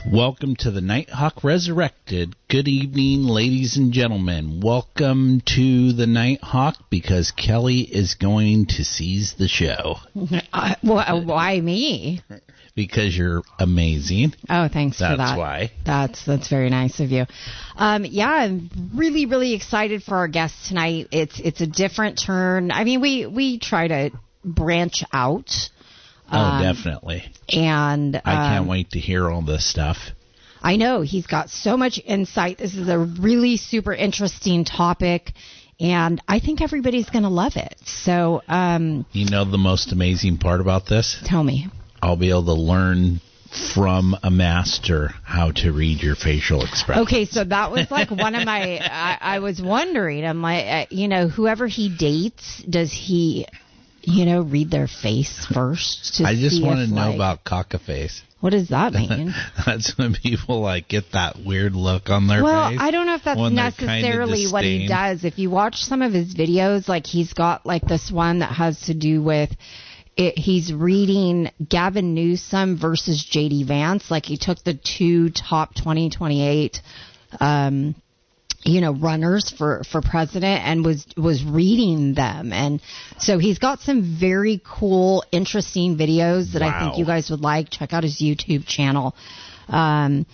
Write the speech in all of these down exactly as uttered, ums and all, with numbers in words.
Welcome to the Nighthawk Resurrected. Good evening, ladies and gentlemen. Welcome to the Nighthawk because Kelly is going to seize the show. Uh, well, why me? Because you're amazing. Oh, thanks that's for that. That's why. That's that's very nice of you. Um, yeah, I'm really, really excited for our guest tonight. It's it's a different turn. I mean, we, we try to branch out. Oh, um, definitely. And um, I can't wait to hear all this stuff. I know. He's got so much insight. This is a really super interesting topic, and I think everybody's going to love it. So, um, you know the most amazing part about this? Tell me. I'll be able to learn from a master how to read your facial expressions. Okay, so that was like one of my, I, I was wondering, I'm like, uh, you know, whoever he dates, does he, you know, read their face first? To I just see want if, to know like, about cockaface. What does that mean? That's when people like get that weird look on their well, face. Well, I don't know if that's necessarily what he does. If you watch some of his videos, like he's got like this one that has to do with it, he's reading Gavin Newsom versus J D Vance. Like he took the two top twenty twenty-eight um you know, runners for, for president and was, was reading them. And so he's got some very cool, interesting videos that wow. I think you guys would like. Check out his YouTube channel. Um,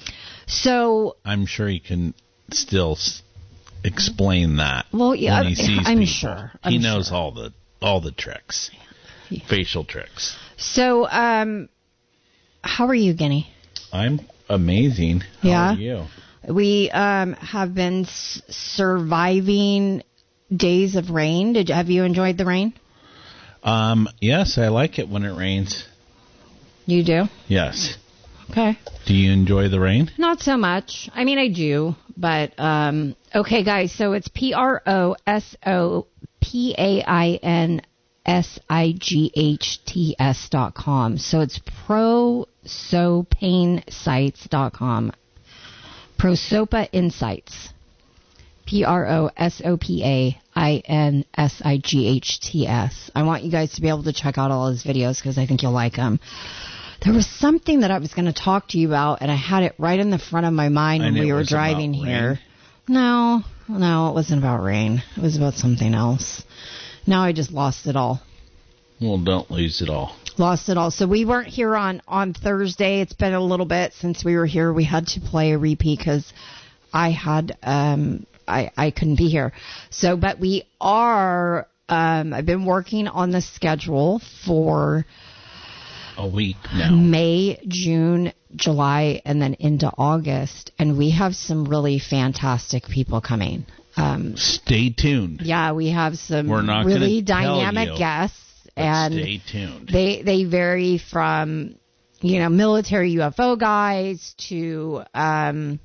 so I'm sure he can still s- explain that. Well, yeah, when he sees I'm people. sure. I'm he knows sure. all the, all the tricks, yeah. Facial tricks. So, um, how are you, Guinea? I'm amazing. How yeah. are you? We um, have been s- surviving days of rain. Did have you enjoyed the rain? Um, yes, I like it when it rains. You do? Yes. Okay. Do you enjoy the rain? Not so much. I mean, I do, but um, okay, guys. So it's P R O S O P A I N S I G H T S dot com. So it's prosopinsights dot com. Prosopa Insights, P R O S O P A I N S I G H T S. I want you guys to be able to check out all his videos because I think you'll like them. There was something that I was going to talk to you about, and I had it right in the front of my mind when we were driving here. No, no, it wasn't about rain. It was about something else. Now I just lost it all. Well, don't lose it all. Lost it all. So we weren't here on, on Thursday. It's been a little bit since we were here. We had to play a repeat because I had um I I couldn't be here. So, but we are. Um, I've been working on the schedule for a week now. May, June, July, and then into August, and we have some really fantastic people coming. Um, stay tuned. Yeah, we have some We're not really tell dynamic you. guests. And stay tuned. They they vary from, you know, military U F O guys to, um,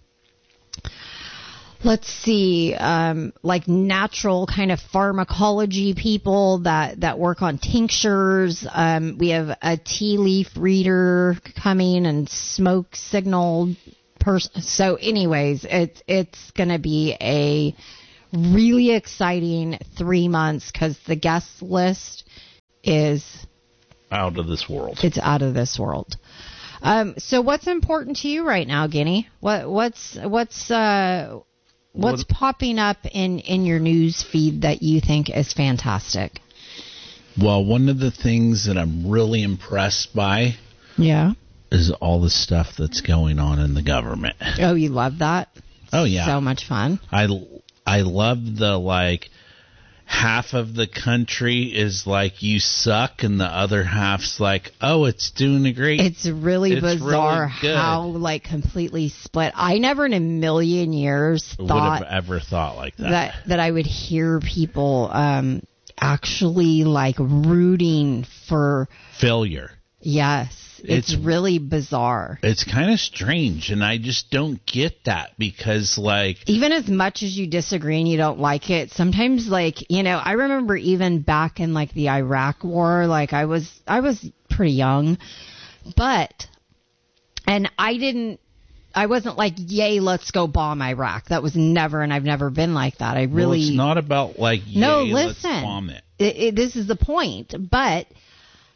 let's see, um, like natural kind of pharmacology people that, that work on tinctures. Um, we have a tea leaf reader coming and smoke signal person. So anyways, it's, it's going to be a really exciting three months because the guest list is out of this world. It's out of this world. Um, so what's important to you right now, Guinea? What what's what's uh, what's what, popping up in, in your news feed that you think is fantastic? Well, one of the things that I'm really impressed by, yeah, is all the stuff that's going on in the government. Oh, you love that? Oh yeah, so much fun. I I love the like. Half of the country is like, you suck, and the other half's like, oh, it's doing a great. It's really it's bizarre really how, like, completely split. I never in a million years thought would have ever thought like that. That, that I would hear people um, actually, like, rooting for failure. Yes. It's, it's really bizarre. It's kind of strange, and I just don't get that because, like... Even as much as you disagree and you don't like it, sometimes, like, you know, I remember even back in, like, the Iraq War, like, I was, I was pretty young, but, and I didn't, I wasn't like, yay, let's go bomb Iraq. That was never, and I've never been like that. I really... Well, it's not about, like, yay, no, let's listen, bomb it. It, it. This is the point, but...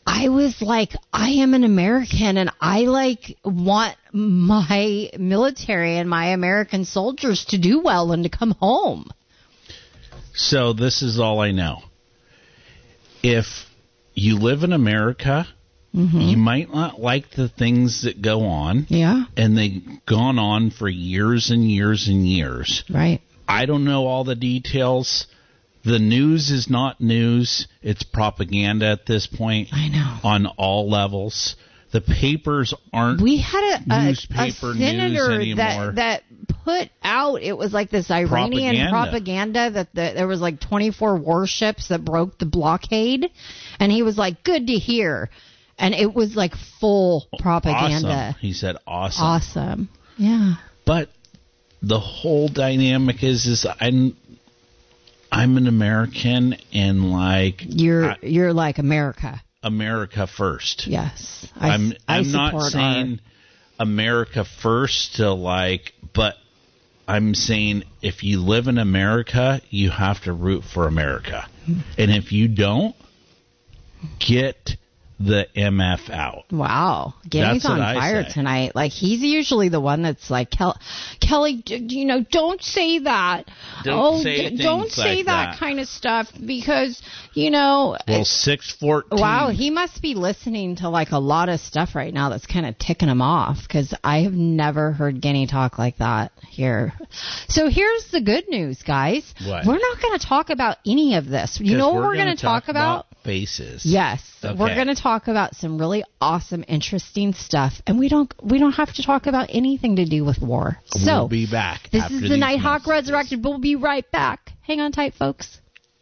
I was like, I am an American and I like want my military and my American soldiers to do well and to come home. So this is all I know. If you live in America, mm-hmm. you might not like the things that go on. Yeah. And they've gone on for years and years and years. Right. I don't know all the details. The news is not news. It's propaganda at this point. I know. On all levels. The papers aren't we had a, newspaper a, a senator news that, that put out, it was like this Iranian propaganda, propaganda that the, there was like twenty-four warships that broke the blockade. And he was like, good to hear. And it was like full propaganda. Awesome. He said awesome. Awesome. Yeah. But the whole dynamic is, is I'm, I'm an American and like... You're, I, you're like America. America first. Yes. I, I'm I I'm not saying our... America first to like, but I'm saying if you live in America, you have to root for America. And if you don't, get the M F out. Wow. Gammy's on fire tonight. Like, he's usually the one that's like, Kel- Kelly, d- you know, don't say that. Don't oh, say, d- don't say like that, that kind of stuff because, you know. Well, six fourteen. Wow, he must be listening to like a lot of stuff right now that's kind of ticking him off because I have never heard Genny talk like that here. So here's the good news, guys. What? We're not going to talk about any of this. You know what we're going to talk, talk about? about? Faces. Yes. Okay. We're going to talk about some really awesome, interesting stuff, and we don't we don't have to talk about anything to do with war. We'll so be back. This after is the Nighthawk messages. Resurrected. We'll be right back. Hang on tight, folks.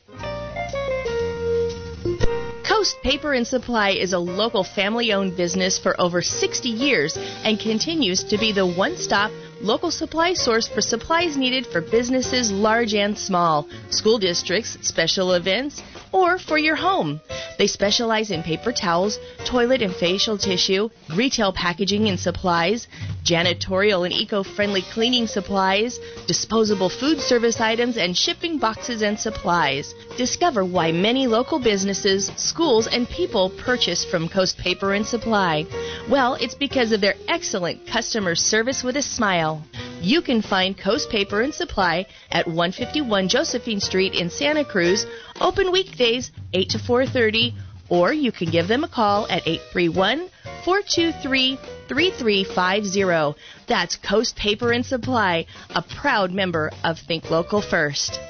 Coast Paper and Supply is a local family-owned business for over sixty years and continues to be the one-stop local supply source for supplies needed for businesses large and small, school districts, special events, or for your home. They specialize in paper towels, toilet and facial tissue, retail packaging and supplies, janitorial and eco-friendly cleaning supplies, disposable food service items, and shipping boxes and supplies. Discover why many local businesses, schools, and people purchase from Coast Paper and Supply. Well, it's because of their excellent customer service with a smile. You can find Coast Paper and Supply at one fifty-one Josephine Street in Santa Cruz, open weekdays eight to four thirty, or you can give them a call at eight three one, four two three, three three five zero. That's Coast Paper and Supply, a proud member of Think Local First.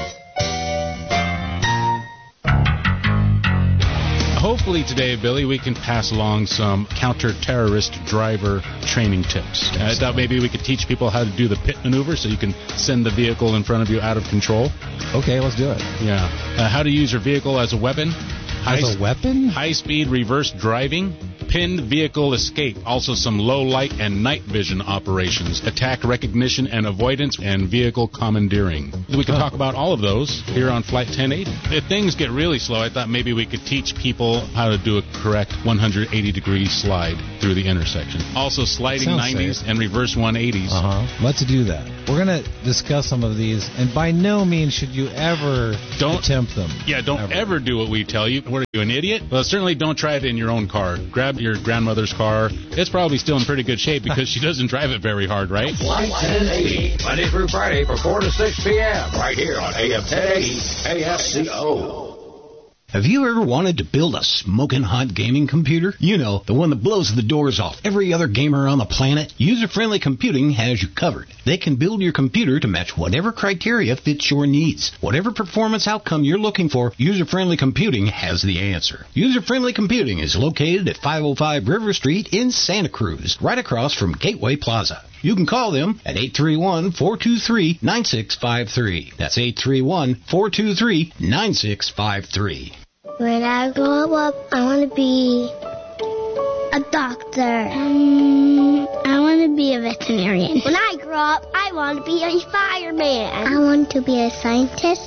Hopefully today, Billy, we can pass along some counter-terrorist driver training tips. I thought maybe we could teach people how to do the pit maneuver so you can send the vehicle in front of you out of control. Okay, let's do it. Yeah. Uh, how to use your vehicle as a weapon. High, as a weapon? High-speed reverse driving. Pinned vehicle escape. Also some low light and night vision operations. Attack recognition and avoidance and vehicle commandeering. We can oh. talk about all of those here on Flight ten eighty. If things get really slow, I thought maybe we could teach people how to do a correct one hundred eighty degree slide through the intersection. Also sliding nineties safe. And reverse one eighties. Uh-huh. Let's do that. We're going to discuss some of these, and by no means should you ever don't, attempt them. Yeah, don't ever. ever do what we tell you. What are you, an idiot? Well, certainly don't try it in your own car. Grab your grandmother's car. It's probably still in pretty good shape because she doesn't drive it very hard, right? Flight ten eighty, Monday through Friday from four to six p.m. right here on A M ten eighty A F C O. Have you ever wanted to build a smoking hot gaming computer? You know, the one that blows the doors off every other gamer on the planet? User-Friendly Computing has you covered. They can build your computer to match whatever criteria fits your needs. Whatever performance outcome you're looking for, User-Friendly Computing has the answer. User-Friendly Computing is located at five oh five River Street in Santa Cruz, right across from Gateway Plaza. You can call them at eight three one, four two three, nine six five three. That's eight three one, four two three, nine six five three. When I grow up, I want to be a doctor. Um, I want to be a veterinarian. When I grow up, I want to be a fireman. I want to be a scientist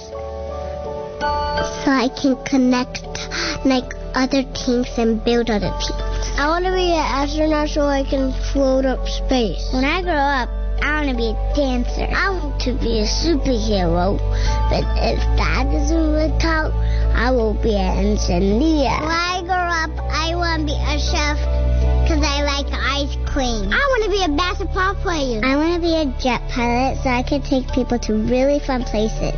so I can connect like other teams and build other teams. I want to be an astronaut so I can float up space. When I grow up, I want to be a dancer. I want to be a superhero. But if that doesn't work out, I will be an engineer. When I grow up, I want to be a chef because I like ice cream. I want to be a basketball player. I want to be a jet pilot so I can take people to really fun places.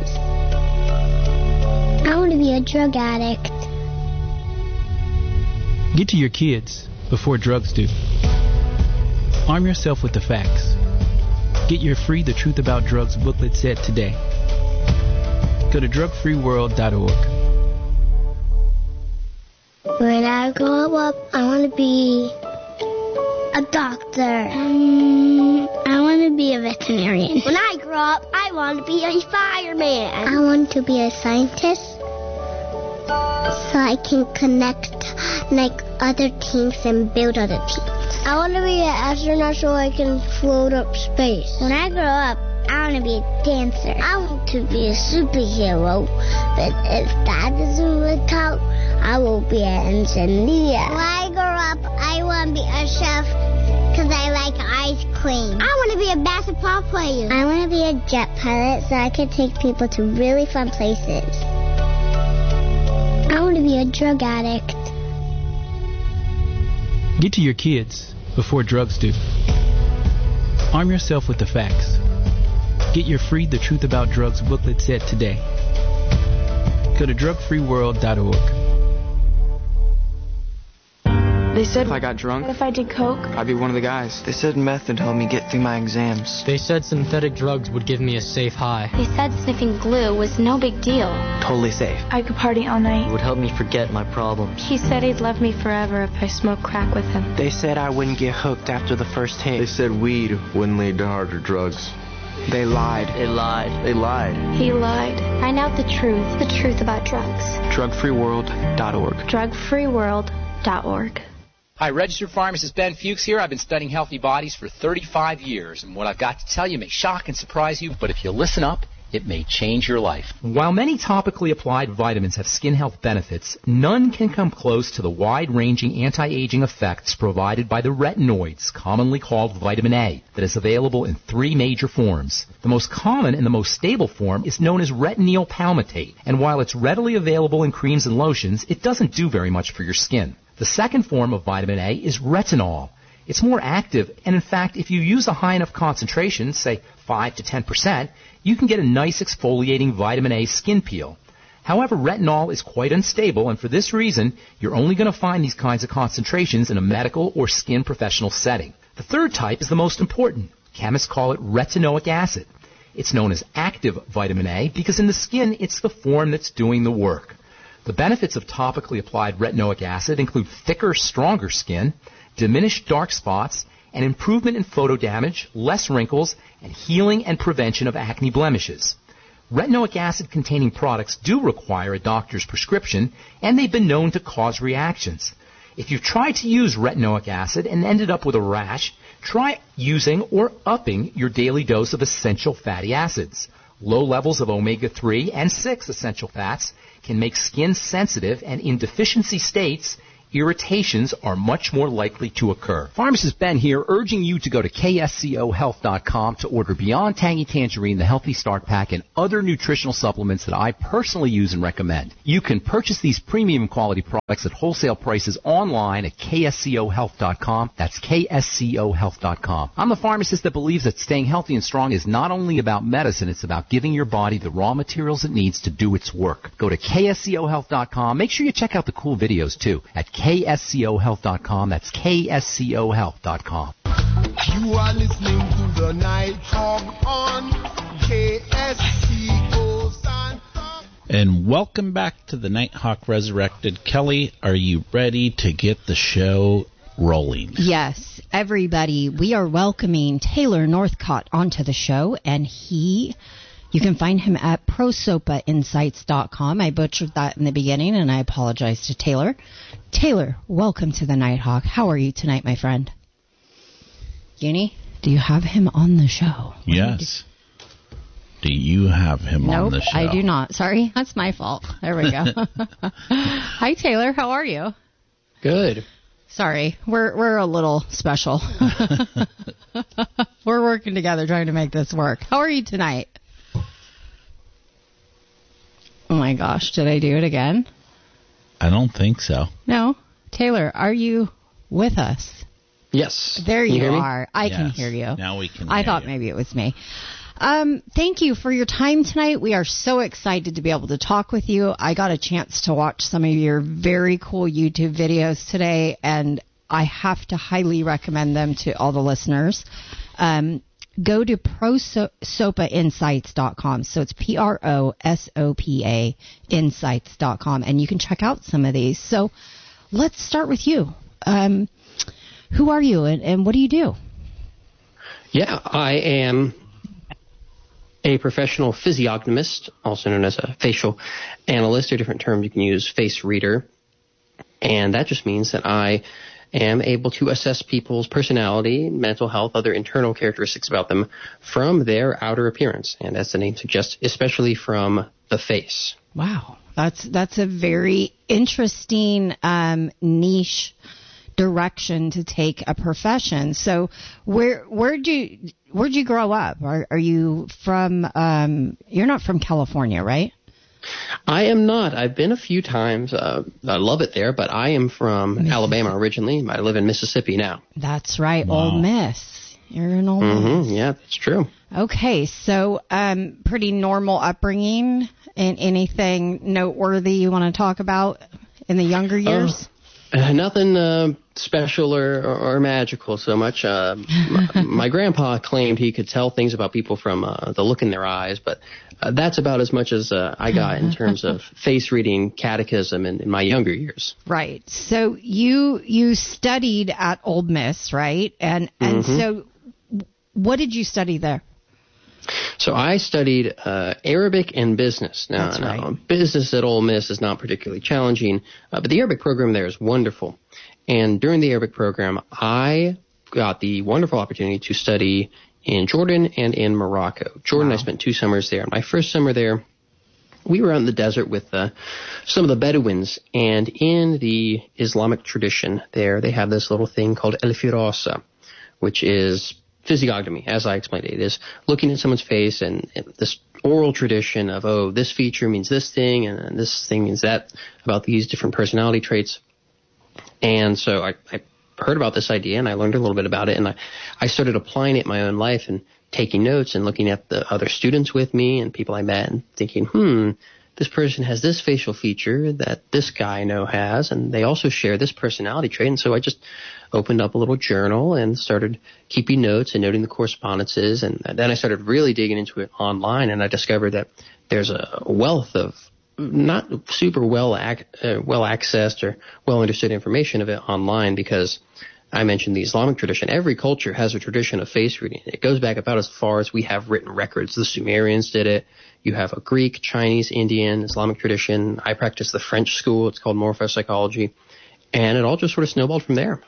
I want to be a drug addict. Get to your kids before drugs do. Arm yourself with the facts. Get your free The Truth About Drugs booklet set today. Go to drug free world dot org. When I grow up, I want to be a doctor. Um, I want to be a veterinarian. When I grow up, I want to be a fireman. I want to be a scientist so I can connect like other teams and build other teams. I want to be an astronaut so I can float up space. When I grow up, I want to be a dancer. I want to be a superhero. But if that doesn't work out, I will be an engineer. When I grow up, I want to be a chef because I like ice cream. I want to be a basketball player. I want to be a jet pilot so I can take people to really fun places. I want to be a drug addict. Get to your kids before drugs do. Arm yourself with the facts. Get your free The Truth About Drugs booklet set today. Go to drug free world dot org. They said if I got drunk, if I did coke, I'd be one of the guys. They said meth would help me get through my exams. They said synthetic drugs would give me a safe high. They said sniffing glue was no big deal. Totally safe. I could party all night. It would help me forget my problems. He said he'd love me forever if I smoked crack with him. They said I wouldn't get hooked after the first hit. They said weed wouldn't lead to harder drugs. They lied. They lied. They lied. He lied. Find out the truth. The truth about drugs. drug free world dot org. drug free world dot org. Hi, registered pharmacist Ben Fuchs here. I've been studying healthy bodies for thirty-five years, and what I've got to tell you may shock and surprise you, but if you listen up, it may change your life. While many topically applied vitamins have skin health benefits, none can come close to the wide-ranging anti-aging effects provided by the retinoids, commonly called vitamin A, that is available in three major forms. The most common and the most stable form is known as retinol palmitate, and while it's readily available in creams and lotions, it doesn't do very much for your skin. The second form of vitamin A is retinol. It's more active, and in fact, if you use a high enough concentration, say five to ten percent, you can get a nice exfoliating vitamin A skin peel. However, retinol is quite unstable, and for this reason, you're only going to find these kinds of concentrations in a medical or skin professional setting. The third type is the most important. Chemists call it retinoic acid. It's known as active vitamin A because in the skin, it's the form that's doing the work. The benefits of topically applied retinoic acid include thicker, stronger skin, diminished dark spots, and improvement in photo damage, less wrinkles, and healing and prevention of acne blemishes. Retinoic acid-containing products do require a doctor's prescription, and they've been known to cause reactions. If you've tried to use retinoic acid and ended up with a rash, try using or upping your daily dose of essential fatty acids. Low levels of omega three and six essential fats can make skin sensitive, and in deficiency states, irritations are much more likely to occur. Pharmacist Ben here, urging you to go to K S C O health dot com to order Beyond Tangy Tangerine, the Healthy Start Pack, and other nutritional supplements that I personally use and recommend. You can purchase these premium quality products at wholesale prices online at K S C O health dot com. That's K S C O health dot com. I'm the pharmacist that believes that staying healthy and strong is not only about medicine, it's about giving your body the raw materials it needs to do its work. Go to K S C O health dot com. Make sure you check out the cool videos, too, at K S C O health dot com. That's K S C O health dot com. You are listening to the Night Talk on K S C O. And welcome back to the Nighthawk Resurrected. Kelly, are you ready to get the show rolling? Yes, everybody. We are welcoming Taylor Northcott onto the show, and he... You can find him at prosopa insights dot com. I butchered that in the beginning, and I apologize to Taylor. Taylor, welcome to the Nighthawk. How are you tonight, my friend? Uni, do you have him on the show? What yes. Do you have him nope, on the show? I do not. Sorry, that's my fault. There we go. Hi, Taylor. How are you? Good. Sorry, we're we're a little special. We're working together trying to make this work. How are you tonight? Oh my gosh, did I do it again? I don't think so. No? Taylor, are you with us? Yes. There Can you, you hear me? are. I Yes. can hear you. Now we can I hear thought you. maybe it was me. Um, thank you for your time tonight. We are so excited to be able to talk with you. I got a chance to watch some of your very cool YouTube videos today, and I have to highly recommend them to all the listeners. Um, go to pro sopa insights dot com. So it's P R O S O P A insights dot com, and you can check out some of these. So let's start with you. Um, who are you, and, and what do you do? Yeah, I am a professional physiognomist, also known as a facial analyst. There are different terms you can use, face reader. And that just means that I am able to assess people's personality, mental health, other internal characteristics about them from their outer appearance. And as the name suggests, especially from the face. Wow. That's that's a very interesting um, niche direction to take a profession. So where where'd you where'd you grow up? Are are you from um, you're not from California, right? I am not. I've been a few times. Uh, I love it there, but I am from Alabama originally. I live in Mississippi now. That's right. Wow. Ole Miss. You're an Ole Mm-hmm. Miss. Yeah, that's true. Okay, so um, pretty normal upbringing. And anything noteworthy you want to talk about in the younger years? Uh, nothing uh, special or, or, or magical so much. Uh, my, my grandpa claimed he could tell things about people from uh, the look in their eyes, but uh, that's about as much as uh, I got in terms of face reading catechism in, in my younger years. Right. So you you studied at Ole Miss, right? And and Mm-hmm. so what did you study there? So I studied uh, Arabic and business. Now, That's right. now, business at Ole Miss is not particularly challenging, uh, but the Arabic program there is wonderful. And during the Arabic program, I got the wonderful opportunity to study in Jordan and in Morocco. Jordan, Wow. I spent two summers there. My first summer there, we were out in the desert with uh, some of the Bedouins, and in the Islamic tradition there, they have this little thing called el-firasa, which is physiognomy, as I explained it. It is looking at someone's face and, and this oral tradition of, oh, this feature means this thing and, and this thing means that about these different personality traits. And so I, I heard about this idea and I learned a little bit about it, and I, I started applying it in my own life and taking notes and looking at the other students with me and people I met and thinking, hmm, this person has this facial feature that this guy I know has, and they also share this personality trait. And so I just opened up a little journal and started keeping notes and noting the correspondences. And then I started really digging into it online, and I discovered that there's a wealth of not super well ac- uh, well accessed or well understood information of it online, because I mentioned the Islamic tradition. Every culture has a tradition of face reading. It goes back about as far as we have written records. The Sumerians did it. You have a Greek, Chinese, Indian, Islamic tradition. I practice the French school. It's called morphopsychology. And it all just sort of snowballed from there.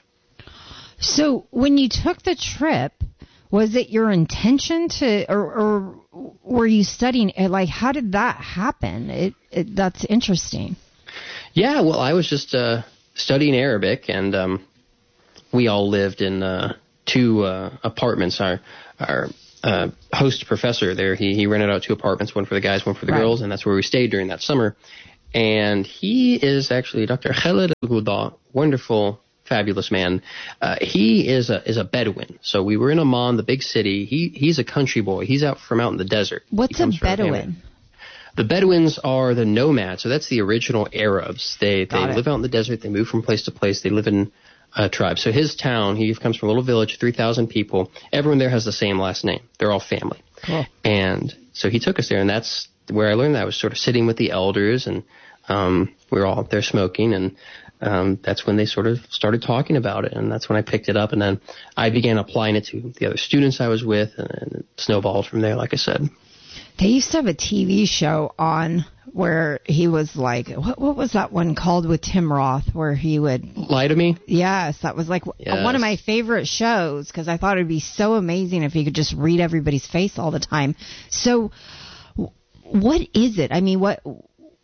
So when you took the trip, was it your intention to, or, or were you studying it? Like, how did that happen? It, it that's interesting. Yeah, well, I was just uh, studying Arabic, and um, we all lived in uh, two uh, apartments. Our our uh, host professor there, he, he rented out two apartments, one for the guys, one for the Right. girls, and that's where we stayed during that summer. And he is actually Doctor Khaled Al-Ghouda, wonderful, fabulous man. Uh, he is a is a Bedouin. So we were in Amman, the big city. He he's a country boy. He's out from out in the desert. What's He a comes from Bedouin? Yemen. The Bedouins are the nomads, so that's the original Arabs. They they Got it. live out in the desert. They move from place to place. They live in uh, tribes. So his town, he comes from a little village, three thousand people. Everyone there has the same last name. They're all family. Cool. And so he took us there, and that's where I learned that. I was sort of sitting with the elders, and um, we were all up there smoking, and um, that's when they sort of started talking about it, and that's when I picked it up, and then I began applying it to the other students I was with, and, and it snowballed from there, like I said. They used to have a T V show on where he was like, what, what was that one called with Tim Roth, where he would Lie to Me? Yes, that was like Yes. one of my favorite shows, because I thought it would be so amazing if you could just read everybody's face all the time. So w- what is it? I mean, what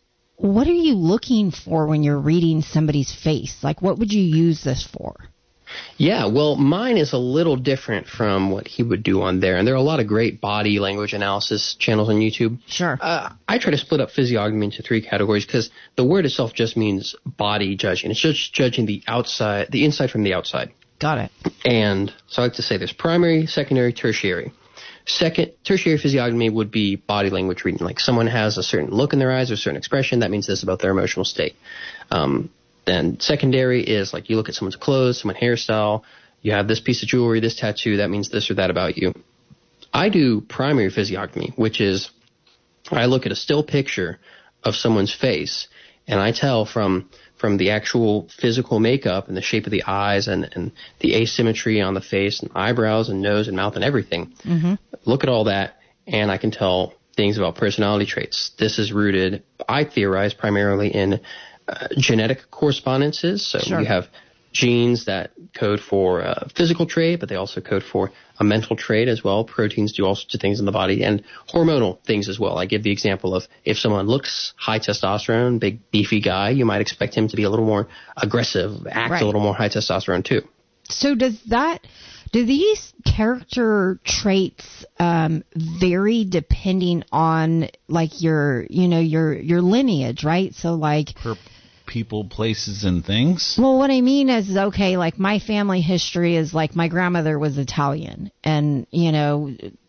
what are you looking for when you're reading somebody's face? Like, what would you use this for? Yeah, well, mine is a little different from what he would do on there. And there are a lot of great body language analysis channels on YouTube. Sure. Uh, I try to split up physiognomy into three categories because the word itself just means body judging. It's just judging the outside, the inside from the outside. Got it. And so I like to say there's primary, secondary, tertiary. Second, tertiary physiognomy would be body language reading. Like someone has a certain look in their eyes or a certain expression, that means this about their emotional state. Um, Then secondary is like you look at someone's clothes, someone's hairstyle, you have this piece of jewelry, this tattoo, that means this or that about you. I do primary physiognomy, which is I look at a still picture of someone's face, and I tell from from the actual physical makeup and the shape of the eyes and, and the asymmetry on the face and eyebrows and nose and mouth and everything. Mm-hmm. Look at all that, and I can tell things about personality traits. This is rooted, I theorize, primarily in Uh, genetic correspondences. So Sure. you have genes that code for a physical trait, but they also code for a mental trait as well. Proteins do all sorts of things in the body, and hormonal things as well. I give the example of if someone looks high testosterone, big beefy guy, you might expect him to be a little more aggressive, act Right. a little more high testosterone too. So does that, do these character traits um, vary depending on like your, you know, your your lineage, right? So like Per people, places, and things. Well, what I mean is, okay, like my family history is like my grandmother was Italian, and you know,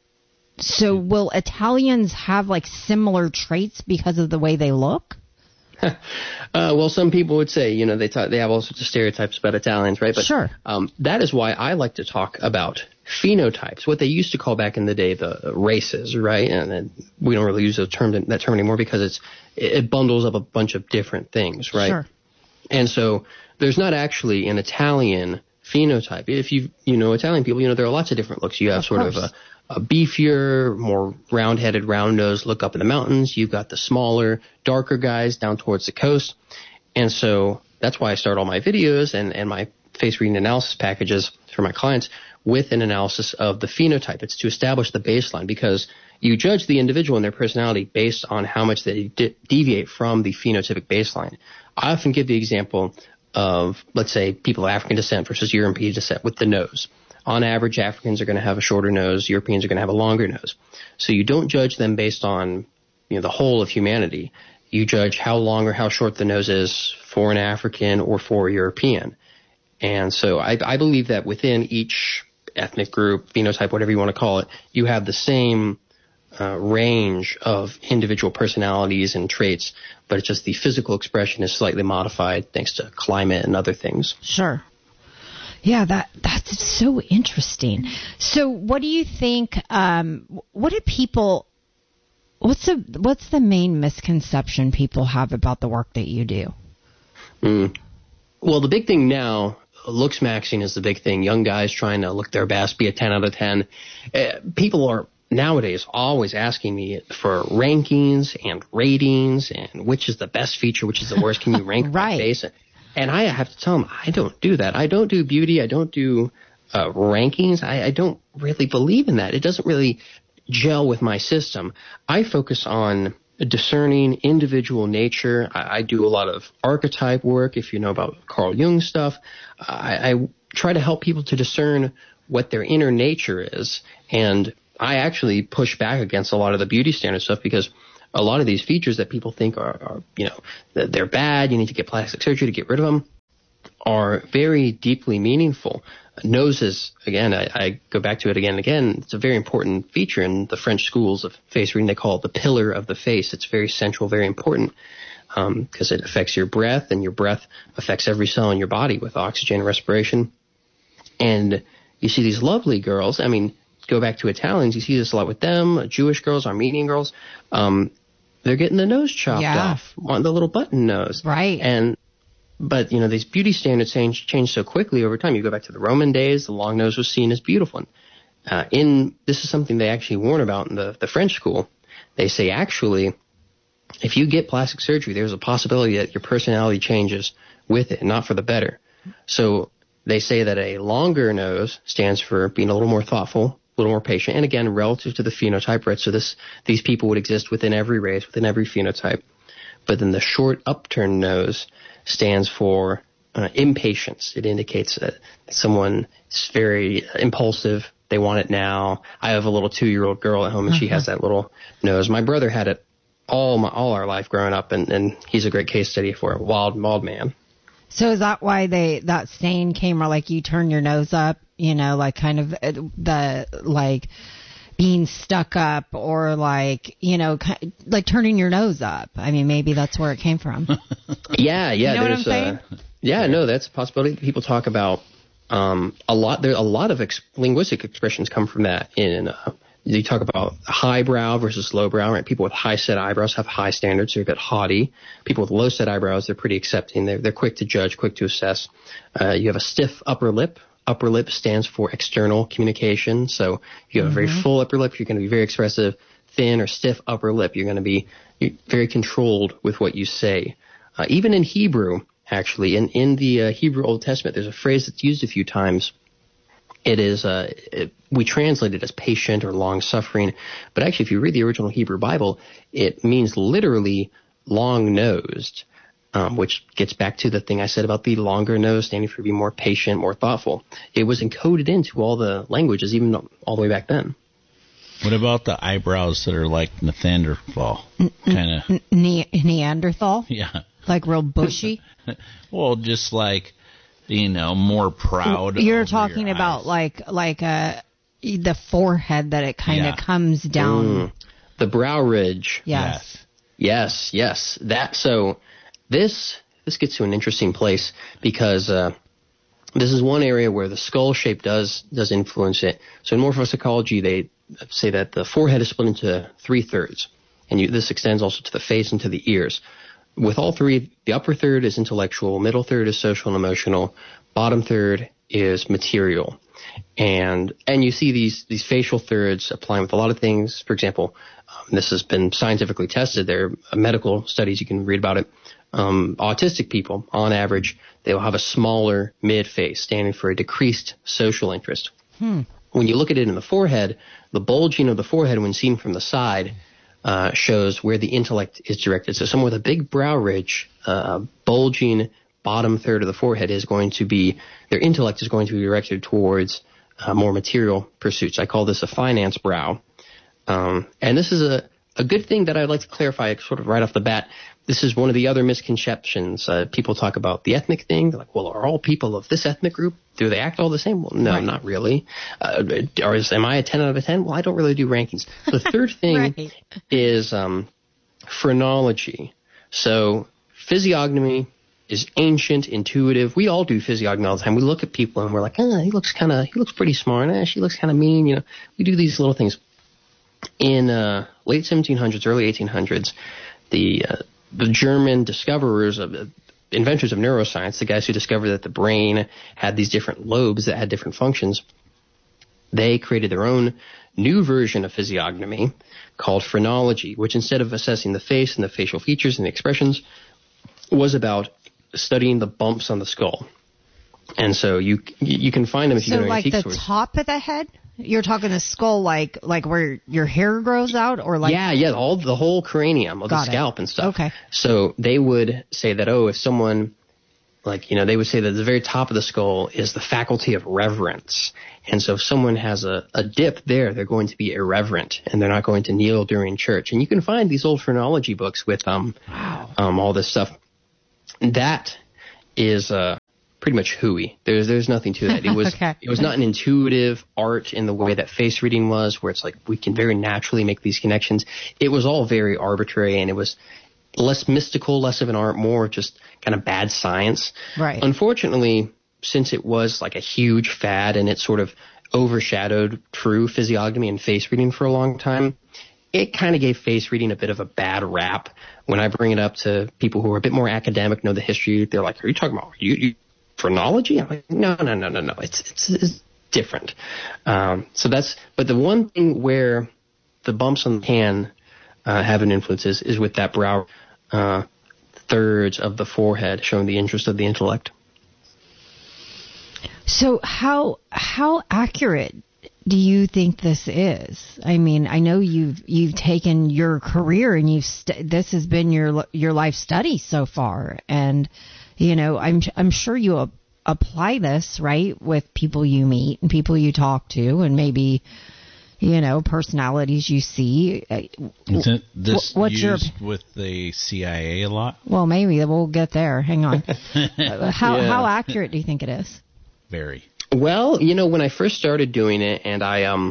so will Italians have like similar traits because of the way they look? Uh, well, some people would say, you know, they talk, they have all sorts of stereotypes about Italians, right? But Sure. um, that is why I like to talk about phenotypes, what they used to call back in the day the races, right? And, and we don't really use the term, that term anymore because it's it bundles up a bunch of different things, right? Sure. And so there's not actually an Italian phenotype. If you you know Italian people, you know there are lots of different looks. You have Of sort course. of a a beefier, more round-headed, round-nosed look up in the mountains. You've got the smaller, darker guys down towards the coast. And so that's why I start all my videos and, and my face reading analysis packages for my clients with an analysis of the phenotype. It's to establish the baseline because you judge the individual and their personality based on how much they de- deviate from the phenotypic baseline. I often give the example of, let's say, people of African descent versus European descent with the nose. On average, Africans are going to have a shorter nose. Europeans are going to have a longer nose. So you don't judge them based on, you know, the whole of humanity. You judge how long or how short the nose is for an African or for a European. And so I, I believe that within each ethnic group, phenotype, whatever you want to call it, you have the same uh, range of individual personalities and traits, but it's just the physical expression is slightly modified thanks to climate and other things. Sure. Yeah, that that's so interesting. So, what do you think? Um, what do people? What's the what's the main misconception people have about the work that you do? Mm. Well, the big thing now, looks maxing is the big thing. Young guys trying to look their best, be a ten out of ten. Uh, people are nowadays always asking me for rankings and ratings and which is the best feature, which is the worst. Can you rank right. my face? And I have to tell them, I don't do that. I don't do beauty. I don't do uh, rankings. I, I don't really believe in that. It doesn't really gel with my system. I focus on discerning individual nature. I, I do a lot of archetype work. If you know about Carl Jung stuff, I, I try to help people to discern what their inner nature is. And I actually push back against a lot of the beauty standard stuff because a lot of these features that people think are, are, you know, they're bad, you need to get plastic surgery to get rid of them, are very deeply meaningful. Noses, again, I, I go back to it again and again, it's a very important feature in the French schools of face reading. They call it the pillar of the face. It's very central, very important because um, it affects your breath, and your breath affects every cell in your body with oxygen and respiration. And you see these lovely girls, I mean, go back to Italians, you see this a lot with them, Jewish girls, Armenian girls, um, they're getting the nose chopped yeah. off, on the little button nose. Right. And, but, you know, these beauty standards change, change so quickly over time. You go back to the Roman days, the long nose was seen as beautiful. Uh, in, this is something they actually warn about in the, the French school. They say, actually, if you get plastic surgery, there's a possibility that your personality changes with it, not for the better. So they say that a longer nose stands for being a little more thoughtful, a little more patient, and again, relative to the phenotype, right? So this, these people would exist within every race, within every phenotype. But then the short upturned nose stands for uh, impatience. It indicates that someone is very impulsive. They want it now. I have a little two-year-old girl at home, and uh-huh. she has that little nose. My brother had it all my, all our life growing up, and, and he's a great case study for a wild, wild man. So is that why they that saying came, or like you turn your nose up, you know, like kind of the like being stuck up, or like, you know, like turning your nose up? I mean, maybe that's where it came from. yeah, yeah. You know there's what I'm saying? Uh, yeah, no, that's a possibility. People talk about um, a lot. There a lot of ex- linguistic expressions come from that. In uh, you talk about highbrow versus lowbrow, right? People with high set eyebrows have high standards, they're a bit haughty. People with low set eyebrows, they're pretty accepting. They're they're quick to judge, quick to assess. Uh, you have a stiff upper lip. Upper lip stands for external communication. So if you have mm-hmm. a very full upper lip, you're going to be very expressive. Thin or stiff upper lip, you're going to be very controlled with what you say. Uh, even in Hebrew, actually, in, in the uh, Hebrew Old Testament, there's a phrase that's used a few times. It is, uh, it, we translate it as patient or long-suffering. But actually, if you read the original Hebrew Bible, it means literally long-nosed. Um, which gets back to the thing I said about the longer nose standing for being more patient, more thoughtful. It was encoded into all the languages, even all the way back then. What about the eyebrows that are like Neanderthal? Kind of ne- Neanderthal? Yeah. Like real bushy? Well, just like, you know, more proud. You're talking your about eyes. like like uh, the forehead, that it kind of yeah. comes down. Mm, the brow ridge. Yes. Yes, yes. That so. This this gets to an interesting place because uh, this is one area where the skull shape does does influence it. So in morphopsychology, they say that the forehead is split into three thirds, and you, this extends also to the face and to the ears. With all three, the upper third is intellectual, middle third is social and emotional, bottom third is material. And and you see these these facial thirds applying with a lot of things. For example, um, this has been scientifically tested. There are medical studies, you can read about it. Um, autistic people, on average, they will have a smaller mid-face, standing for a decreased social interest. Hmm. When you look at it in the forehead, the bulging of the forehead when seen from the side uh, shows where the intellect is directed. So someone with a big brow ridge, uh, bulging bottom third of the forehead is going to be, their intellect is going to be directed towards uh, more material pursuits. I call this a finance brow. Um, and this is a, a good thing that I'd like to clarify sort of right off the bat. This is one of the other misconceptions. Uh, people talk about the ethnic thing. They're like, well, are all people of this ethnic group, do they act all the same? Well, no, right. Not really. Uh, or is, am I a ten out of a ten? Well, I don't really do rankings. The third thing right. is um, phrenology. So physiognomy is ancient, intuitive. We all do physiognomy all the time. We look at people and we're like, oh, he looks kind of, he looks pretty smart. Eh, she looks kind of mean. You know, we do these little things. In uh, late seventeen hundreds, early eighteen hundreds, the uh, the German discoverers of uh, inventors of neuroscience, the guys who discovered that the brain had these different lobes that had different functions, they created their own new version of physiognomy called phrenology, which instead of assessing the face and the facial features and the expressions, was about studying the bumps on the skull. And so you you can find them if you so go to like antique the stores. top of the head? You're talking the skull, like like where your hair grows out, or like yeah, yeah, all the whole cranium of the scalp it. and stuff. Okay. So they would say that oh, if someone like you know they would say that the very top of the skull is the faculty of reverence, and so if someone has a, a dip there, they're going to be irreverent and they're not going to kneel during church. And you can find these old phrenology books with um wow. um all this stuff. That is uh. pretty much hooey. There's there's nothing to that. It was okay. It was not an intuitive art in the way that face reading was, where it's like we can very naturally make these connections. It was all very arbitrary, and it was less mystical, less of an art, more just kind of bad science. Right. Unfortunately, since it was like a huge fad and it sort of overshadowed true physiognomy and face reading for a long time, it kind of gave face reading a bit of a bad rap. When I bring it up to people who are a bit more academic, know the history, they're like, "Are you talking about you?" you phrenology? I'm like, no, no, no, no, no. It's it's, it's different. Um, so that's, but the one thing where the bumps on the can uh, have an influence is, is with that brow uh, thirds of the forehead showing the interest of the intellect. So how how accurate do you think this is? I mean, I know you've you've taken your career and you've st- this has been your your life study so far, and you know, I'm I'm sure you a- apply this, right, with people you meet and people you talk to, and maybe, you know, personalities you see. Isn't this What's used your, with the C I A a lot? well, maybe we'll get there. Hang on. how Yeah. how accurate do you think it is? Very. Well, you know, when I first started doing it, and I um,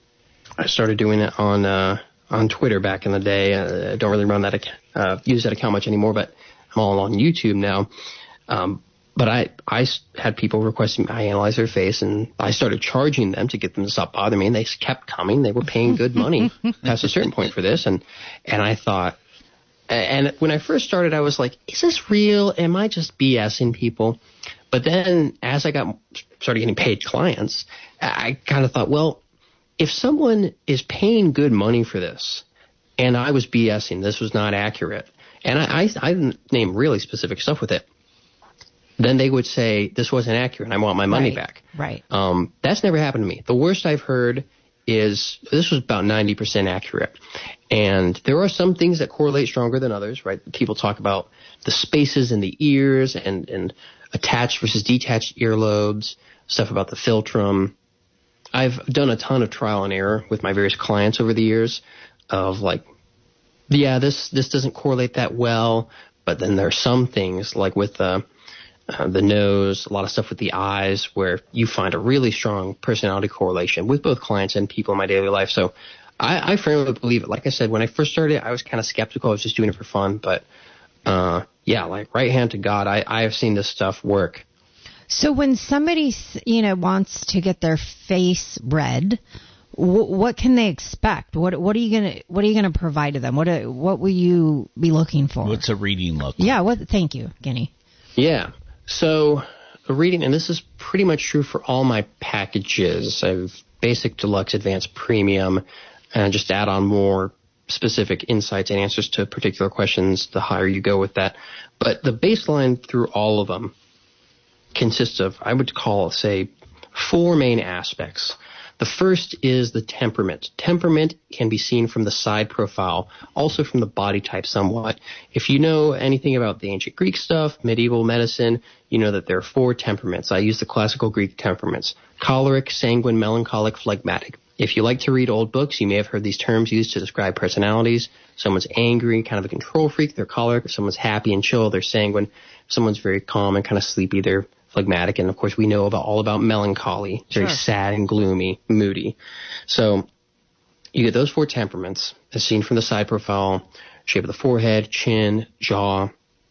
I started doing it on uh, on Twitter back in the day. Uh, I don't really run that ac- uh, use that account much anymore, but I'm all on YouTube now. Um, but I I s- had people requesting I analyze their face, and I started charging them to get them to stop bothering me, and they s- kept coming. They were paying good money past a certain point for this, and and I thought. And when I first started, I was like, is this real? Am I just BSing people? But then as I got started getting paid clients, I kind of thought, well, if someone is paying good money for this and I was BSing, this was not accurate, and I, I, I didn't name really specific stuff with it, then they would say this wasn't accurate and I want my money Right. back. Right. Um, that's never happened to me. The worst I've heard is this was about ninety percent accurate. And there are some things that correlate stronger than others, right? People talk about the spaces in the ears and, and attached versus detached earlobes, stuff about the philtrum. I've done a ton of trial and error with my various clients over the years of like, yeah, this, this doesn't correlate that well, but then there are some things like with uh, uh, the nose, a lot of stuff with the eyes where you find a really strong personality correlation with both clients and people in my daily life. So I, I firmly believe it. Like I said, when I first started, I was kind of skeptical. I was just doing it for fun. But, uh, yeah, like right hand to God, I, I have seen this stuff work. So when somebody, you know, wants to get their face read, wh- what can they expect? What What are you gonna What are you gonna provide to them? What are, What will you be looking for? What's a reading look? Yeah. What? Thank you, Guinea. Yeah. So a reading, and this is pretty much true for all my packages. I have basic, deluxe, advanced, premium, and just add on more specific insights and answers to particular questions the higher you go with that. But the baseline through all of them consists of, I would call, say, four main aspects. The first is the temperament. Temperament can be seen from the side profile, also from the body type somewhat. If you know anything about the ancient Greek stuff, medieval medicine, you know that there are four temperaments. I use the classical Greek temperaments: choleric, sanguine, melancholic, phlegmatic. If you like to read old books, you may have heard these terms used to describe personalities. Someone's angry, kind of a control freak, they're choleric. If someone's happy and chill, they're sanguine. If someone's very calm and kind of sleepy, they're phlegmatic. And of course, we know about all about melancholy, very Sure. sad and gloomy, moody. So you get those four temperaments as seen from the side profile, shape of the forehead, chin, jaw.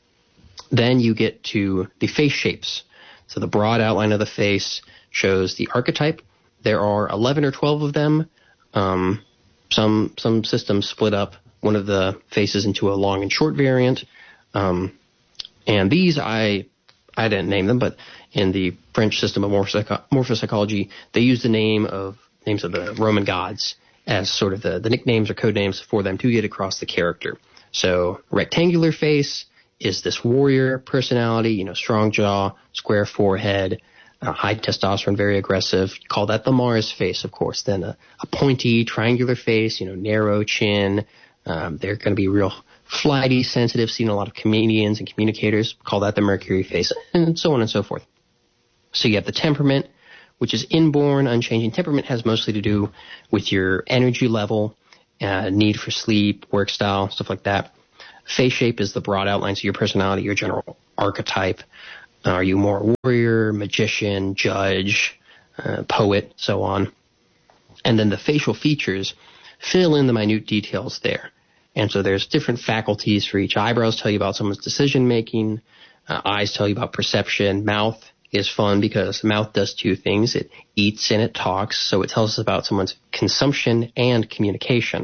Then you get to the face shapes. So the broad outline of the face shows the archetype. There are eleven or twelve of them. Um, some some systems split up one of the faces into a long and short variant. Um, and these I I didn't name them, but in the French system of morphopsycho- morphopsychology, they use the name of names of the Roman gods as sort of the, the nicknames or code names for them to get across the character. So rectangular face is this warrior personality, you know, strong jaw, square forehead, uh, high testosterone, very aggressive. You call that the Mars face, of course. Then a, a pointy, triangular face, you know, narrow chin. Um, they're going to be real flighty, sensitive, seen a lot of comedians and communicators. Call that the Mercury face, and so on and so forth. So you have the temperament, which is inborn, unchanging. Temperament has mostly to do with your energy level, uh, need for sleep, work style, stuff like that. Face shape is the broad outlines of your personality, your general archetype. Uh, are you more warrior, magician, judge, uh, poet, so on? And then the facial features fill in the minute details there. And so there's different faculties for each. Eyebrows tell you about someone's decision making. Uh, eyes tell you about perception. Mouth is fun because mouth does two things. It eats and it talks. So it tells us about someone's consumption and communication.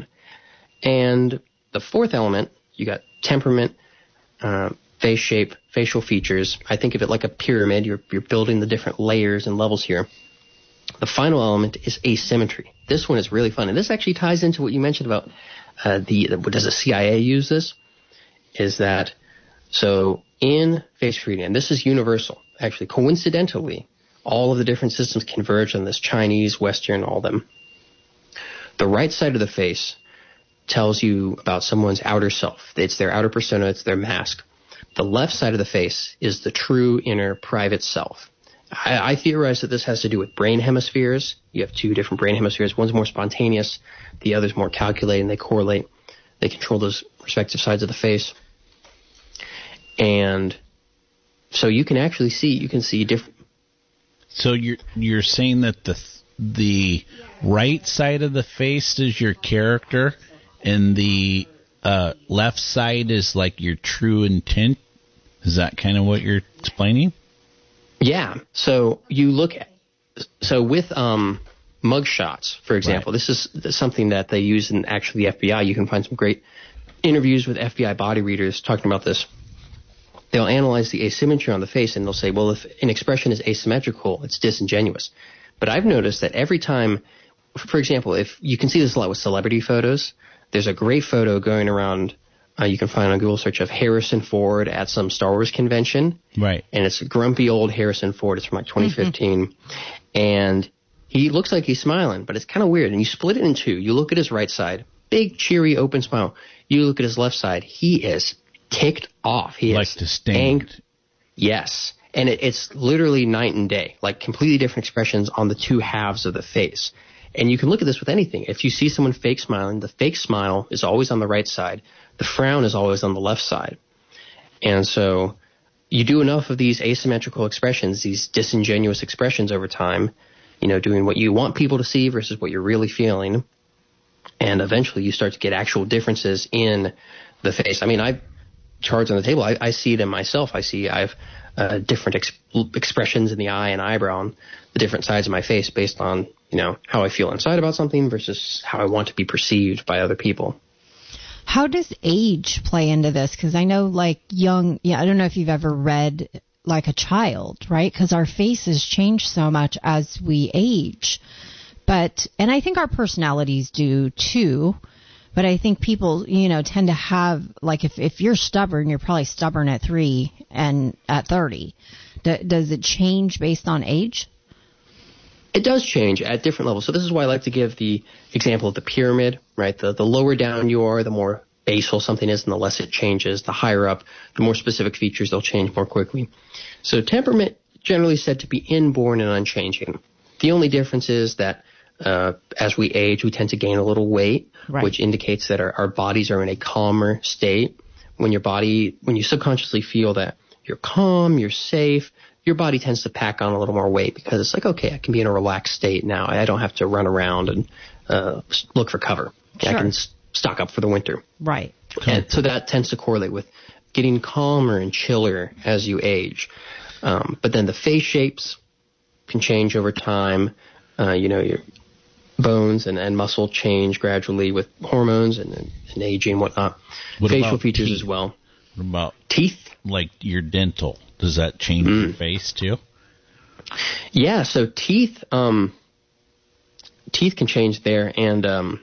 And the fourth element, you got temperament, uh, face shape, facial features. I think of it like a pyramid. You're, you're building the different layers and levels here. The final element is asymmetry. This one is really fun. And this actually ties into what you mentioned about uh, the, the, does the C I A use this? Is that, so in face reading, and this is universal, actually, coincidentally, all of the different systems converge on this: Chinese, Western, all of them. The right side of the face tells you about someone's outer self. It's their outer persona, it's their mask. The left side of the face is the true inner private self. I, I theorize that this has to do with brain hemispheres. You have two different brain hemispheres. One's more spontaneous, the other's more calculated, and they correlate. They control those respective sides of the face. And so you can actually see, you can see different. So you're you're saying that the the right side of the face is your character, and the uh, left side is like your true intent? Is that kind of what you're explaining? Yeah. So you look at, so with um, mug shots, for example, right. This is something that they use in actually the F B I. You can find some great interviews with F B I body readers talking about this. They'll analyze the asymmetry on the face, and they'll say, well, if an expression is asymmetrical, it's disingenuous. But I've noticed that every time, for example, if you can see this a lot with celebrity photos, there's a great photo going around, uh, you can find on Google search of Harrison Ford at some Star Wars convention. Right. And it's a grumpy old Harrison Ford. It's from like twenty fifteen. Mm-hmm. And he looks like he's smiling, but it's kind of weird. And you split it in two. You look at his right side, big, cheery, open smile. You look at his left side, he is ticked off. He like is disdained. Ang- yes. And it, it's literally night and day, like completely different expressions on the two halves of the face. And you can look at this with anything. If you see someone fake smiling, the fake smile is always on the right side. The frown is always on the left side. And so you do enough of these asymmetrical expressions, these disingenuous expressions over time, you know, doing what you want people to see versus what you're really feeling. And eventually you start to get actual differences in the face. I mean, I charts on the table. I, I see them myself. I see I have uh, different ex- expressions in the eye and eyebrow on the different sides of my face based on, you know, how I feel inside about something versus how I want to be perceived by other people. How does age play into this? Because I know, like, young, yeah, I don't know if you've ever read like a child, right? Because our faces change so much as we age. But, and I think our personalities do too. But I think people, you know, tend to have, like, if, if you're stubborn, you're probably stubborn at three and at thirty. D- does it change based on age? It does change at different levels. So this is why I like to give the example of the pyramid, right? The, the lower down you are, the more basal something is, and the less it changes. The higher up, the more specific features, they'll change more quickly. So temperament generally said to be inborn and unchanging. The only difference is that Uh, as we age, we tend to gain a little weight, right, which indicates that our, our bodies are in a calmer state. When your body, when you subconsciously feel that you're calm, you're safe, your body tends to pack on a little more weight because it's like, okay, I can be in a relaxed state now. I don't have to run around and uh, look for cover. Sure. I can s- stock up for the winter. Right. And so that tends to correlate with getting calmer and chiller as you age. Um, but then the face shapes can change over time. Uh, you know, your bones and, and muscle change gradually with hormones and, and, and aging and whatnot. What Facial features teeth? as well. What about teeth? Like your dental. Does that change mm. your face too? Yeah, so teeth um, teeth can change there. And, um,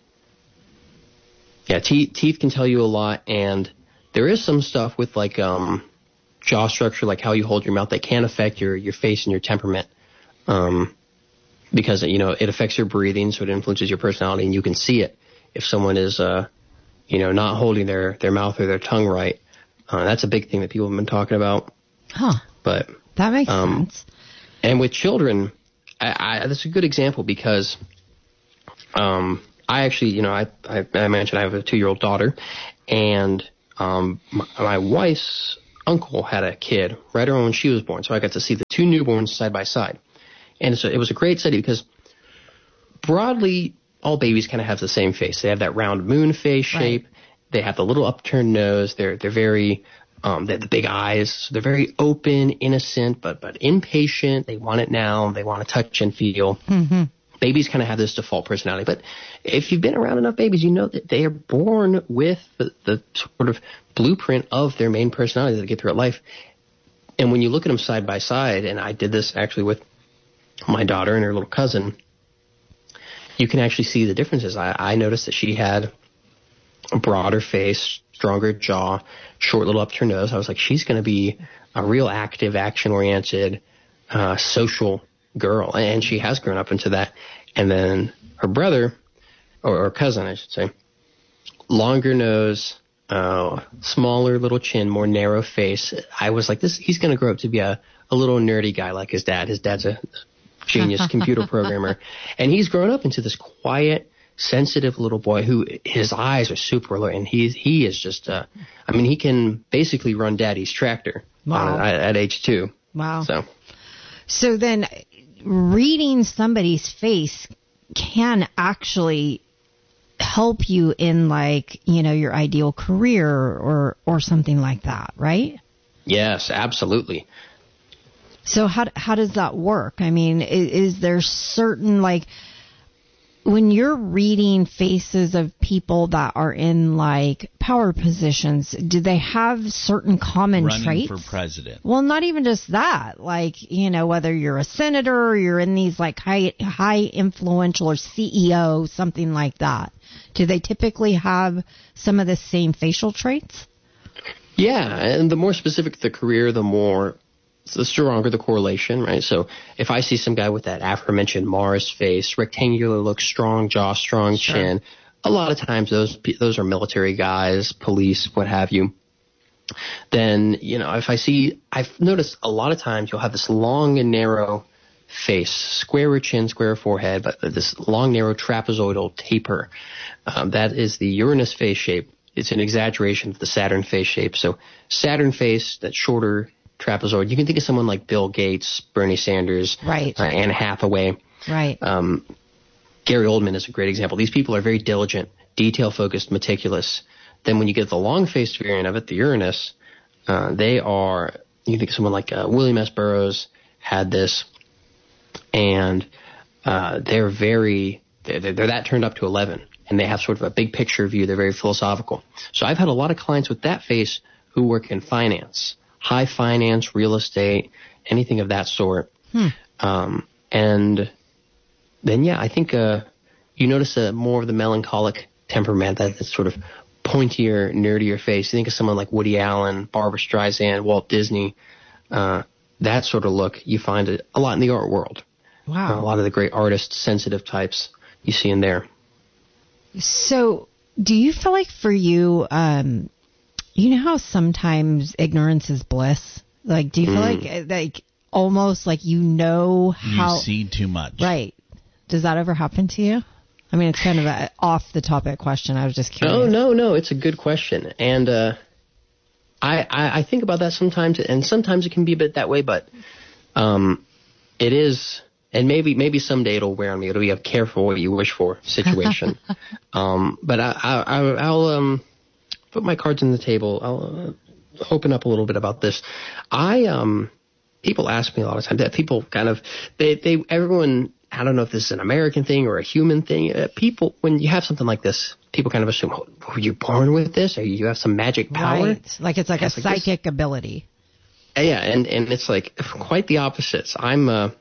yeah, te- teeth can tell you a lot. And there is some stuff with, like, um, jaw structure, like how you hold your mouth, that can affect your, your face and your temperament. Um Because, you know, it affects your breathing, so it influences your personality, and you can see it if someone is, uh, you know, not holding their, their mouth or their tongue right. Uh, that's a big thing that people have been talking about. Huh. But that makes um, sense. And with children, I, I, that's a good example because um, I actually, you know, I, I, I mentioned I have a two-year-old daughter, and um, my, my wife's uncle had a kid right around when she was born, so I got to see the two newborns side by side. And so it was a great study because broadly, all babies kind of have the same face. They have that round moon face shape. Right. They have the little upturned nose. They're they're very, um, they have the big eyes. So they're very open, innocent, but but impatient. They want it now. They want to touch and feel. Mm-hmm. Babies kind of have this default personality. But if you've been around enough babies, you know that they are born with the, the sort of blueprint of their main personality that they get throughout life. And when you look at them side by side, and I did this actually with my daughter and her little cousin, you can actually see the differences. I, I noticed that she had a broader face, stronger jaw, short little upturned nose. I was like, she's going to be a real active, action-oriented, uh, social girl. And she has grown up into that. And then her brother, or, or cousin, I should say, longer nose, uh, smaller little chin, more narrow face. I was like, this. He's going to grow up to be a, a little nerdy guy like his dad. His dad's a genius computer programmer. And he's grown up into this quiet, sensitive little boy who his eyes are super alert. And he, he is just, uh, I mean, he can basically run daddy's tractor Wow. on, at, at age two. Wow. So, So then reading somebody's face can actually help you in, like, you know, your ideal career or or something like that, right? yes, absolutely. So how how does that work? I mean, is, is there certain, like, when you're reading faces of people that are in, like, power positions, do they have certain common Running traits? for president. Well, not even just that. Like, you know, whether you're a senator or you're in these, like, high high influential or C E O, something like that. Do they typically have some of the same facial traits? Yeah, and the more specific the career, the more, the stronger the correlation, right? So if I see some guy with that aforementioned Mars face, rectangular look, strong jaw, strong Sure. chin, a lot of times those pe- those are military guys, police, what have you. Then, you know, if I see, I've noticed a lot of times you'll have this long and narrow face, squarer chin, squarer forehead, but this long, narrow trapezoidal taper. Um, that is the Uranus face shape. It's an exaggeration of the Saturn face shape. So Saturn face, that shorter trapezoid. You can think of someone like Bill Gates, Bernie Sanders, Right. uh, Anne Hathaway. Right. Um, Gary Oldman is a great example. These people are very diligent, detail-focused, meticulous. Then when you get the long-faced variant of it, the Uranus, uh, they are, you think of someone like uh, William S. Burroughs had this, and uh, they're very, they're, they're that turned up to eleven, and they have sort of a big picture view. They're very philosophical. So I've had a lot of clients with that face who work in finance, high finance, real estate, anything of that sort. Hmm. Um, and then, yeah, I think uh, you notice uh, more of the melancholic temperament, that, that sort of pointier, nerdier face. You think of someone like Woody Allen, Barbra Streisand, Walt Disney, uh, that sort of look you find a, a lot in the art world. Wow. Uh, a lot of the great artists, sensitive types you see in there. So do you feel like for you, um, you know how sometimes ignorance is bliss? Like, do you feel Mm. like, like, almost like you know how... You see too much. Right. Does that ever happen to you? I mean, it's kind of a off-the-topic question. I was just curious. No, no, no. It's a good question. And uh, I, I, I think about that sometimes, and sometimes it can be a bit that way, but um, it is, and maybe maybe someday it'll wear on me. It'll be a careful what you wish for situation. um, but I, I, I, I'll um, put my cards on the table. I'll uh, open up a little bit about this. I um, people ask me a lot of times that people kind of, they, they everyone... I don't know if this is an American thing or a human thing. Uh, people, when you have something like this, people kind of assume, oh, were you born with this? Or you have some magic power? Right. Like it's like a Like this. psychic ability. Uh, Yeah, and, and it's like quite the opposites. I'm, uh,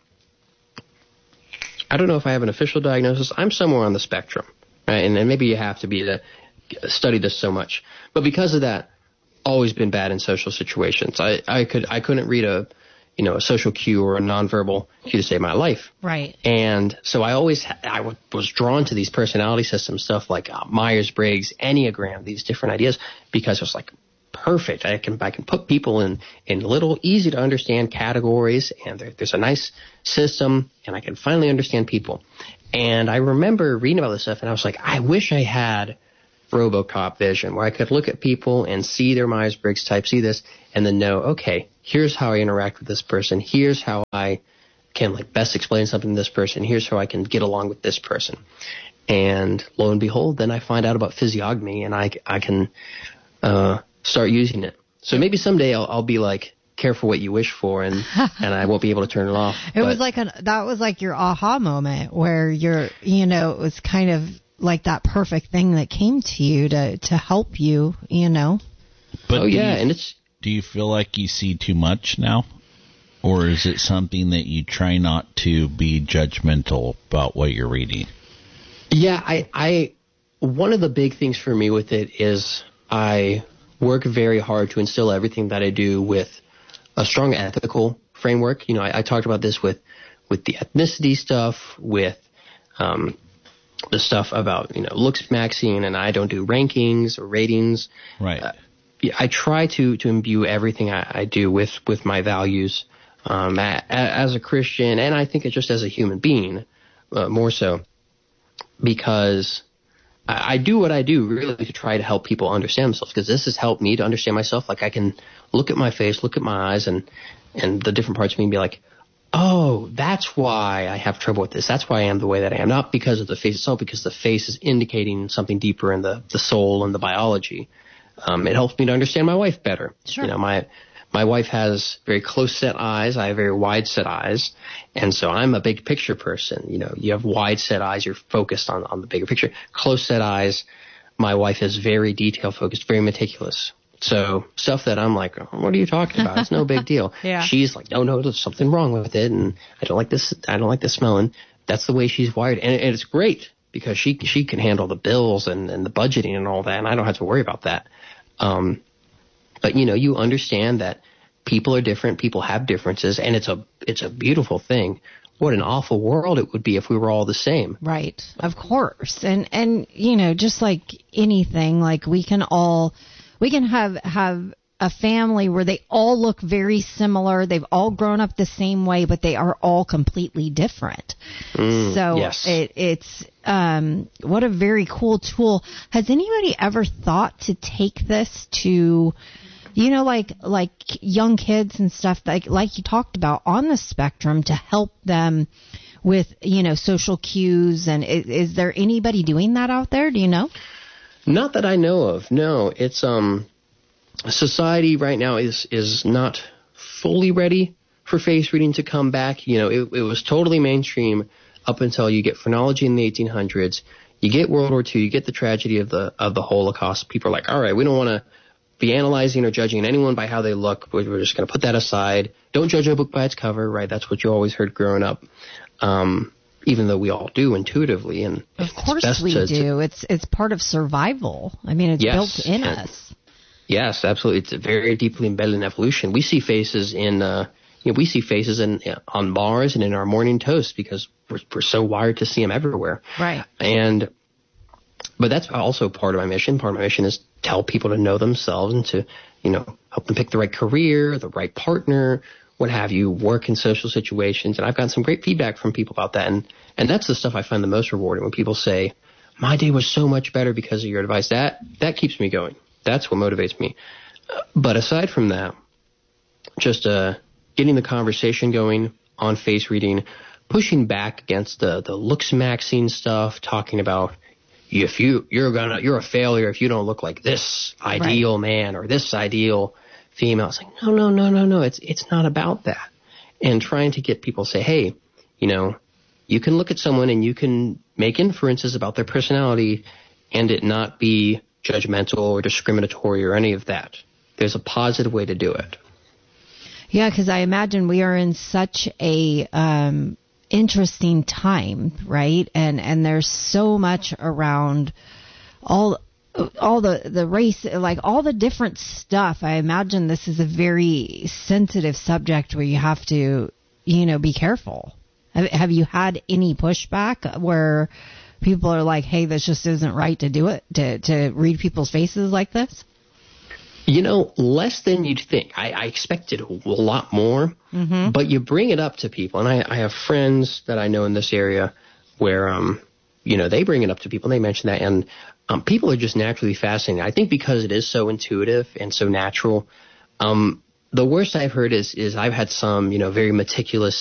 I don't know if I have an official diagnosis. I'm somewhere on the spectrum, right? And, and maybe you have to be to study this so much. But because of that, always been bad in social situations. I, I could, I couldn't read a, you know, a social cue or a nonverbal cue to save my life. Right. And so I always, I w- was drawn to these personality system stuff like uh, Myers-Briggs, Enneagram, these different ideas, because it was like perfect. I can, I can put people in, in little, easy to understand categories, and there, there's a nice system, and I can finally understand people. And I remember reading about this stuff, and I was like, I wish I had RoboCop vision, where I could look at people and see their Myers-Briggs type, see this, and then know, okay, here's how I interact with this person. Here's how I can like best explain something to this person. Here's how I can get along with this person. And lo and behold, then I find out about physiognomy, and I, I can uh, start using it. So maybe someday I'll, I'll be like, careful what you wish for, and and I won't be able to turn it off. It But was like an, that was like your aha moment where you're, you know, it was kind of like that perfect thing that came to you to, to help you, you know. But oh do yeah, you, and it's, do you feel like you see too much now? Or is it something that you try not to be judgmental about what you're reading? yeah, I, I, one of the big things for me with it is I work very hard to instill everything that I do with a strong ethical framework. You know, I, I talked about this with, with the ethnicity stuff, with, um, the stuff about, you know, looks maxing, and I don't do rankings or ratings. Right. Uh, I try to, to imbue everything I, I do with, with my values um, a, a, as a Christian, and I think it's just as a human being, uh, more so, because I, I do what I do really to try to help people understand themselves, because this has helped me to understand myself. Like, I can look at my face, look at my eyes, and, and the different parts of me and be like, oh, that's why I have trouble with this. That's why I am the way that I am. Not because of the face itself, because the face is indicating something deeper in the, the soul and the biology. Um, it helps me to understand my wife better. Sure. You know, my my wife has very close set eyes. I have very wide set eyes, and so I'm a big picture person. You know, you have wide set eyes. You're focused on on the bigger picture. Close set eyes. My wife is very detail focused, very meticulous. So stuff that I'm like, oh, what are you talking about? It's no big deal. Yeah. She's like, no, no, there's something wrong with it, and I don't like this. I don't like this smelling. That's the way she's wired, and, and it's great because she she can handle the bills and, and the budgeting and all that, and I don't have to worry about that. Um, but you know, you understand that people are different, people have differences, and it's a it's a beautiful thing. What an awful world it would be if we were all the same. Right, of course, and and you know, just like anything, like we can all we can have have a family where they all look very similar. They've all grown up the same way, but they are all completely different. Mm, so yes. it, it's um, what a very cool tool. Has anybody ever thought to take this to, you know, like like young kids and stuff, like like you talked about on the spectrum, to help them with, you know, social cues? And is, is there anybody doing that out there? Do you know? Not that I know of. No, it's um. Society right now is is not fully ready for face reading to come back. You know, it, it was totally mainstream up until you get phrenology in the eighteen hundreds. You get World War Two. You get the tragedy of the of the Holocaust. People are like, all right, we don't want to be analyzing or judging anyone by how they look. We're, we're just going to put that aside. Don't judge a book by its cover, right? That's what you always heard growing up. Um, even though we all do intuitively, and of course it's we to, do. To, it's it's part of survival. I mean, it's yes, built in and, us. Yes, absolutely. It's very deeply embedded in evolution. We see faces in, uh, you know, we see faces in on Mars and in our morning toast because we're, we're so wired to see them everywhere. Right. And, but that's also part of my mission. Part of my mission is tell people to know themselves and to, you know, help them pick the right career, the right partner, what have you, work in social situations. And I've gotten some great feedback from people about that. And, and that's the stuff I find the most rewarding when people say, my day was so much better because of your advice. That, that keeps me going. That's what motivates me. Uh, but aside from that, just uh, getting the conversation going on face reading, pushing back against the, the looks maxing stuff, talking about if you you're gonna you're a failure if you don't look like this ideal right. man or this ideal female. It's like no no no no no. It's it's not about that. And trying to get people to say, hey, you know, you can look at someone and you can make inferences about their personality, and it not be judgmental or discriminatory or any of that. There's a positive way to do it. Yeah, because I imagine we are in such a um, interesting time, right? And and there's so much around all all the the race, like all the different stuff. I imagine this is a very sensitive subject where you have to, you know, be careful. Have, have you had any pushback where people are like, hey, this just isn't right to do it, to, to read people's faces like this? You know, less than you'd think. I, I expected a lot more, mm-hmm. but you bring it up to people. And I, I have friends that I know in this area where, um, you know, they bring it up to people and they mention that. And um, people are just naturally fascinated. I think because it is so intuitive and so natural. Um, the worst I've heard is, is I've had some, you know, very meticulous